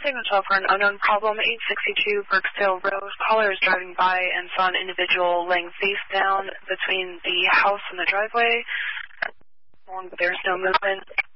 reporting a 12 for an unknown problem, 862 Burksdale Road. Caller is driving by and saw an individual laying face down between the house and the driveway. There's no movement.